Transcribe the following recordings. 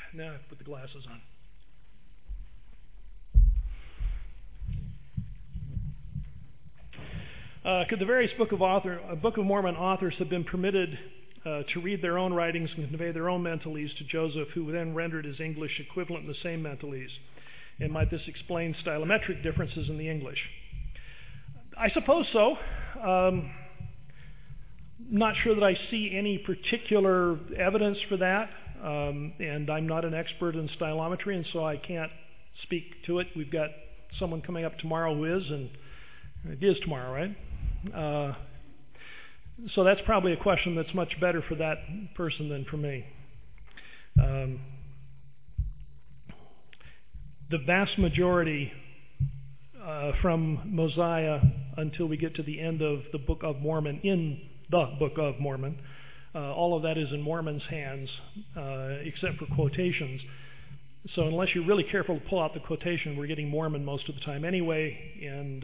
Now I have to put the glasses on. Could the various Book of Mormon authors have been permitted to read their own writings and convey their own mentalese to Joseph, who then rendered his English equivalent in the same mentalese? And might this explain stylometric differences in the English? I suppose so. Not sure that I see any particular evidence for that, and I'm not an expert in stylometry, and so I can't speak to it. We've got someone coming up tomorrow who is, and it is tomorrow, right? So that's probably a question that's much better for that person than for me. The vast majority from Mosiah until we get to the end of the Book of Mormon, in the Book of Mormon, all of that is in Mormon's hands, except for quotations. So unless you're really careful to pull out the quotation, we're getting Mormon most of the time anyway. And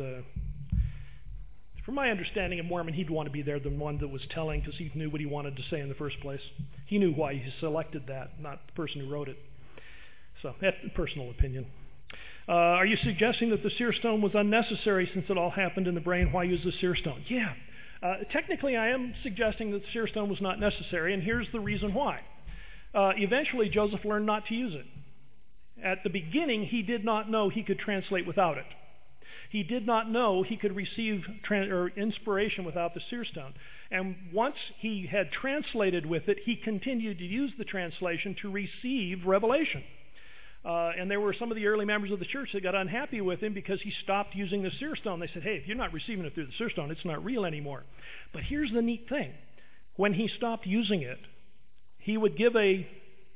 from my understanding of Mormon, he'd want to be there, the one that was telling, because he knew what he wanted to say in the first place. He knew why he selected that, not the person who wrote it. So that's a personal opinion. Are you suggesting that the seer stone was unnecessary since it all happened in the brain? Why use the seer stone? Yeah. Technically, I am suggesting that the seer stone was not necessary, and here's the reason why. Eventually, Joseph learned not to use it. At the beginning, he did not know he could translate without it. He did not know he could receive inspiration without the seer stone. And once he had translated with it, he continued to use the translation to receive revelation. And there were some of the early members of the church that got unhappy with him because he stopped using the seer stone. They said, hey, if you're not receiving it through the seer stone, it's not real anymore. But here's the neat thing. When he stopped using it, he would give a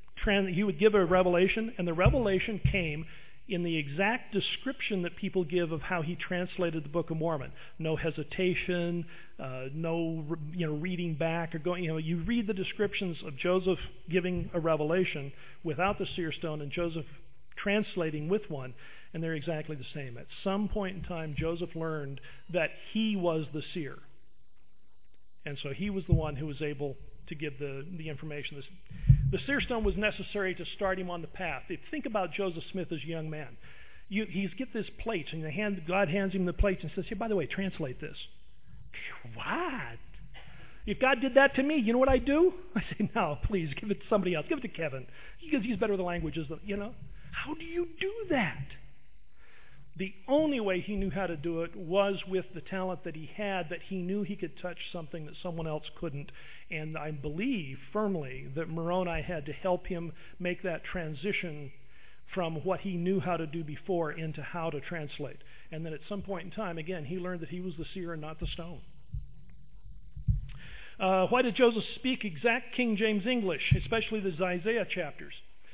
revelation, and the revelation came in the exact description that people give of how he translated the Book of Mormon. No hesitation, no reading back or going. You read the descriptions of Joseph giving a revelation without the seer stone and Joseph translating with one, and they're exactly the same. At some point in time, Joseph learned that he was the seer, and so he was the one who was able to give the information. The seer stone was necessary to start him on the path. Think about Joseph Smith as a young man. He's get this plate, and God hands him the plate and says, hey, by the way, translate this. What? If God did that to me, you know what I'd do? I say, no, please, give it to somebody else. Give it to Kevin. Because he's better with the languages than, How do you do that? The only way he knew how to do it was with the talent that he had, that he knew he could touch something that someone else couldn't. And I believe firmly that Moroni had to help him make that transition from what he knew how to do before into how to translate. And then at some point in time, again, he learned that he was the seer and not the stone. Why did Joseph speak exact King James English, especially the Isaiah chapters?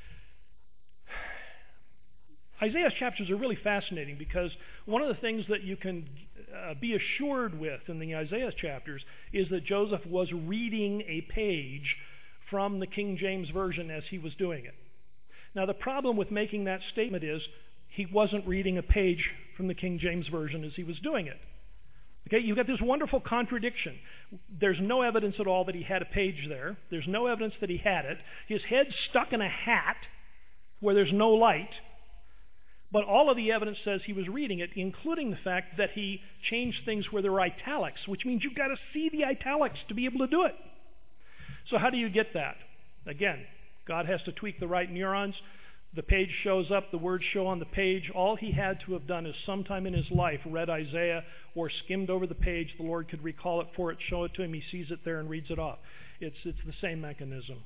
Isaiah's chapters are really fascinating because one of the things that you can be assured with in the Isaiah chapters is that Joseph was reading a page from the King James Version as he was doing it. Now, the problem with making that statement is he wasn't reading a page from the King James Version as he was doing it. Okay, you've got this wonderful contradiction. There's no evidence at all that he had a page there. There's no evidence that he had it. His head's stuck in a hat where there's no light. But all of the evidence says he was reading it, including the fact that he changed things where there were italics, which means you've got to see the italics to be able to do it. So how do you get that? Again, God has to tweak the right neurons. The page shows up, the words show on the page. All he had to have done is sometime in his life read Isaiah or skimmed over the page. The Lord could recall it for it, show it to him. He sees it there and reads it off. It's the same mechanism.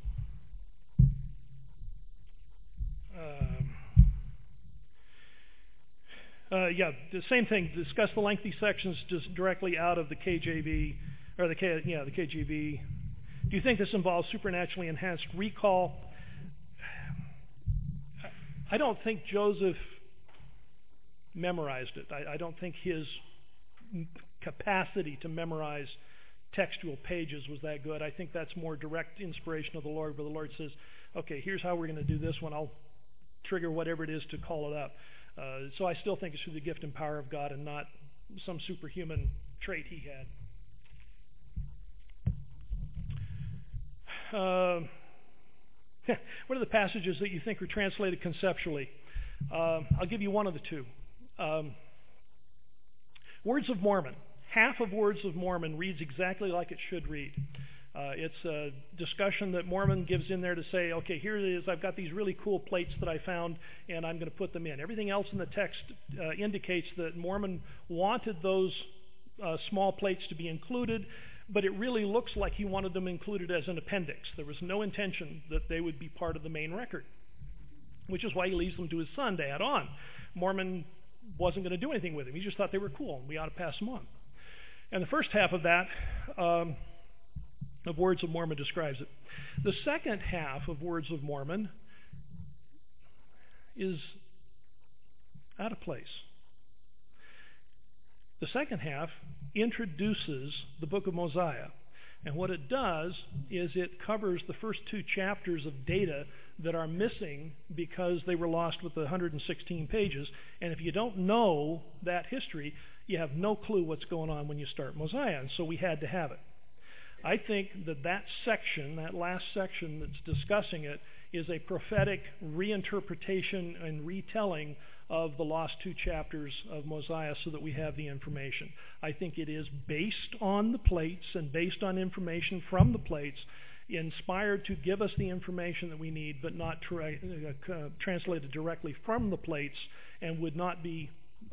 The same thing. Discuss the lengthy sections just directly out of the KJV, or the KJV. Do you think this involves supernaturally enhanced recall? I don't think Joseph memorized it. I don't think his capacity to memorize textual pages was that good. I think that's more direct inspiration of the Lord, where the Lord says, okay, here's how we're going to do this one. I'll trigger whatever it is to call it up. So I still think it's through the gift and power of God and not some superhuman trait he had. what are the passages that you think are translated conceptually? I'll give you one of the two. Words of Mormon. Half of Words of Mormon reads exactly like it should read. It's a discussion that Mormon gives in there to say, okay, here it is, I've got these really cool plates that I found, and I'm going to put them in. Everything else in the text indicates that Mormon wanted those small plates to be included, but it really looks like he wanted them included as an appendix. There was no intention that they would be part of the main record, which is why he leaves them to his son to add on. Mormon wasn't going to do anything with them. He just thought they were cool, and we ought to pass them on. And the first half of that, of Words of Mormon, describes it. The second half of Words of Mormon is out of place. The second half introduces the book of Mosiah. And what it does is it covers the first two chapters of data that are missing because they were lost with the 116 pages. And if you don't know that history, you have no clue what's going on when you start Mosiah. And so we had to have it. I think that section, that last section that's discussing it, is a prophetic reinterpretation and retelling of the lost two chapters of Mosiah so that we have the information. I think it is based on the plates and based on information from the plates, inspired to give us the information that we need, but not translated directly from the plates, and would not be,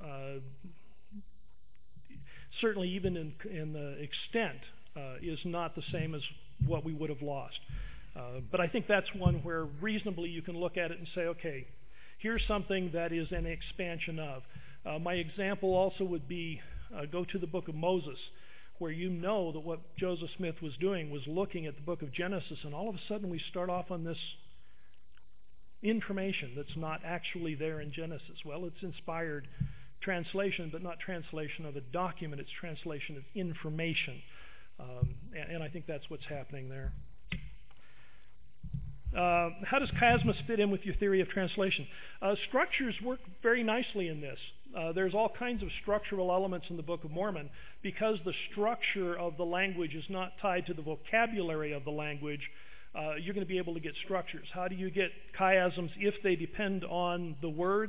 certainly even in the extent, is not the same as what we would have lost. But I think that's one where reasonably you can look at it and say, okay, here's something that is an expansion of. My example also would be go to the book of Moses, where you know that what Joseph Smith was doing was looking at the book of Genesis, and all of a sudden we start off on this information that's not actually there in Genesis. Well, it's inspired translation, but not translation of a document. It's translation of information. And I think that's what's happening there. How does chiasmus fit in with your theory of translation? Structures work very nicely in this. There's all kinds of structural elements in the Book of Mormon. Because the structure of the language is not tied to the vocabulary of the language, you're going to be able to get structures. How do you get chiasms if they depend on the words?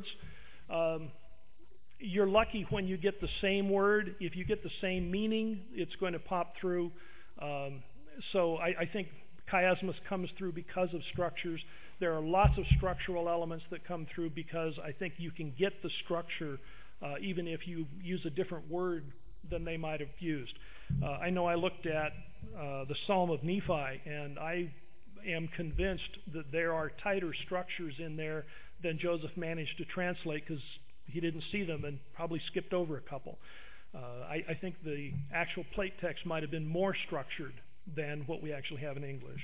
You're lucky when you get the same word. If you get the same meaning, it's going to pop through. So I think chiasmus comes through because of structures. There are lots of structural elements that come through because I think you can get the structure even if you use a different word than they might have used. I know I looked at the Psalm of Nephi, and I am convinced that there are tighter structures in there than Joseph managed to translate because he didn't see them and probably skipped over a couple. I think the actual plate text might have been more structured than what we actually have in English.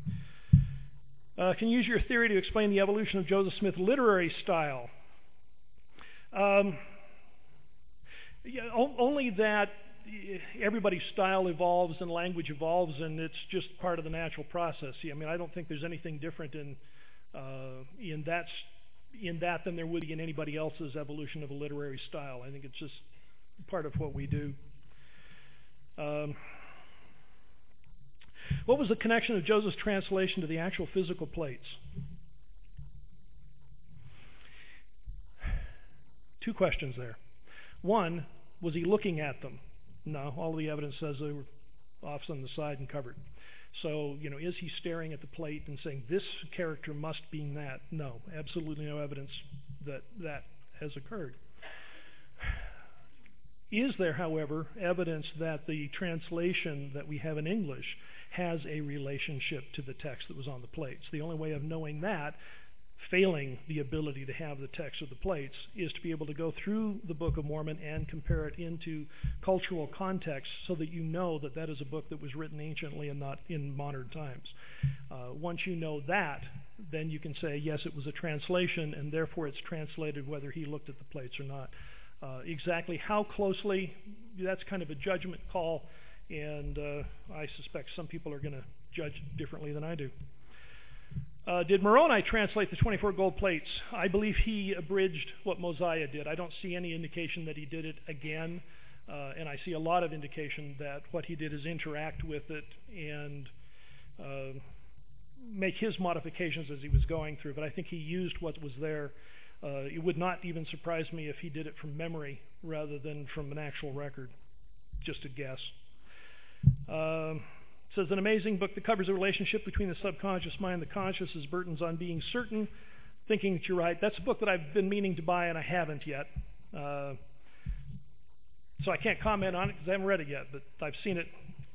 Can you use your theory to explain the evolution of Joseph Smith's literary style? Only that everybody's style evolves and language evolves, and it's just part of the natural process. I mean, I don't think there's anything different in that than there would be in anybody else's evolution of a literary style. I think it's just part of what we do. What was the connection of Joseph's translation to the actual physical plates? Two questions there. One, was he looking at them? No, all the evidence says they were off on the side and covered. So, is he staring at the plate and saying, this character must be that? No, absolutely no evidence that that has occurred. Is there, however, evidence that the translation that we have in English has a relationship to the text that was on the plates? The only way of knowing that, failing the ability to have the text of the plates, is to be able to go through the Book of Mormon and compare it into cultural context so that you know that that is a book that was written anciently and not in modern times. Once you know that, then you can say, yes, it was a translation, and therefore it's translated whether he looked at the plates or not. Exactly how closely, that's kind of a judgment call, and I suspect some people are going to judge differently than I do. Did Moroni translate the 24 gold plates? I believe he abridged what Mosiah did. I don't see any indication that he did it again, and I see a lot of indication that what he did is interact with it and make his modifications as he was going through, but I think he used what was there. It would not even surprise me if he did it from memory rather than from an actual record. Just a guess. Says, an amazing book that covers the relationship between the subconscious mind and the conscious is Burton's On Being Certain, Thinking That You're Right. That's a book that I've been meaning to buy and I haven't yet. So I can't comment on it because I haven't read it yet, but I've seen it.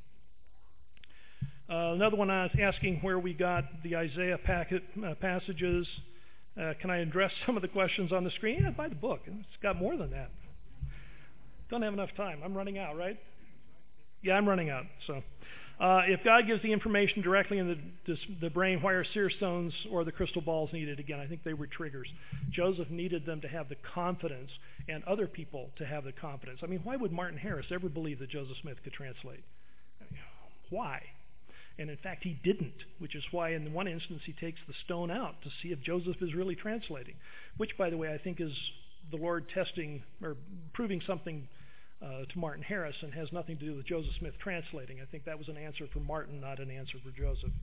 Another one, I was asking where we got the Isaiah passages. Can I address some of the questions on the screen? Yeah, buy the book. It's got more than that. Don't have enough time. I'm running out, right? Yeah, I'm running out. So, if God gives the information directly in the brain, why are seer stones or the crystal balls needed? Again, I think they were triggers. Joseph needed them to have the confidence and other people to have the confidence. I mean, why would Martin Harris ever believe that Joseph Smith could translate? Why? And in fact, he didn't, which is why in one instance he takes the stone out to see if Joseph is really translating, which, by the way, I think is the Lord testing or proving something to Martin Harris and has nothing to do with Joseph Smith translating. I think that was an answer for Martin, not an answer for Joseph.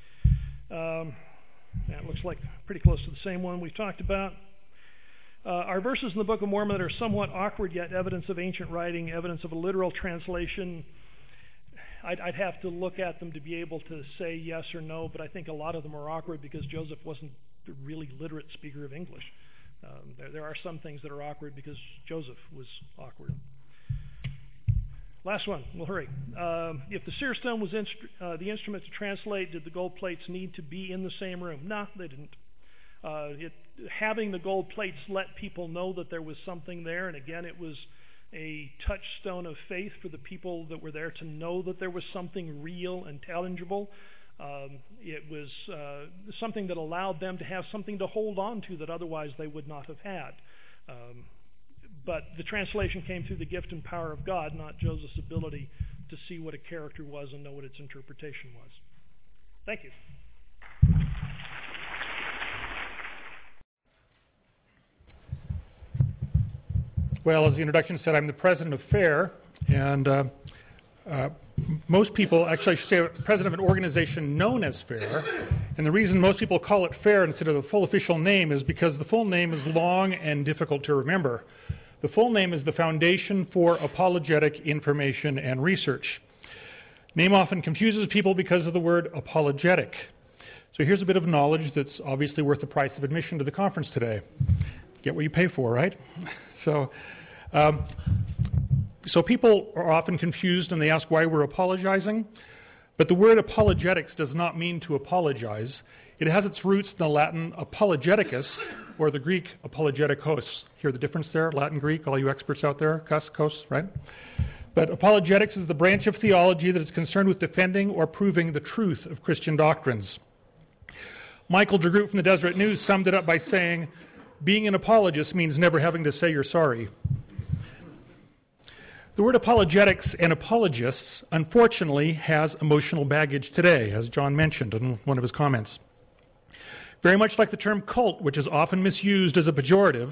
That looks like pretty close to the same one we talked about. Our verses in the Book of Mormon that are somewhat awkward yet evidence of ancient writing, evidence of a literal translation. I'd have to look at them to be able to say yes or no, but I think a lot of them are awkward because Joseph wasn't a really literate speaker of English. There are some things that are awkward because Joseph was awkward. Last one, we'll hurry. If the seer stone was the instrument to translate, did the gold plates need to be in the same room? No, they didn't. Having the gold plates let people know that there was something there, and again, it was a touchstone of faith for the people that were there to know that there was something real and tangible. It was something that allowed them to have something to hold on to that otherwise they would not have had. But the translation came through the gift and power of God, not Joseph's ability to see what a character was and know what its interpretation was. Thank you. Well, as the introduction said, I'm the president of FAIR, and most people, actually I should say president of an organization known as FAIR, and the reason most people call it FAIR instead of the full official name is because the full name is long and difficult to remember. The full name is the Foundation for Apologetic Information and Research. Name often confuses people because of the word apologetic. So here's a bit of knowledge that's obviously worth the price of admission to the conference today. Get what you pay for, right? So people are often confused and they ask why we're apologizing. But the word apologetics does not mean to apologize. It has its roots in the Latin apologeticus, or the Greek apologetikos. Hear the difference there? Latin, Greek, all you experts out there? Kos, right? But apologetics is the branch of theology that is concerned with defending or proving the truth of Christian doctrines. Michael DeGroot from the Deseret News summed it up by saying, being an apologist means never having to say you're sorry. The word apologetics and apologists, unfortunately, has emotional baggage today, as John mentioned in one of his comments. Very much like the term cult, which is often misused as a pejorative,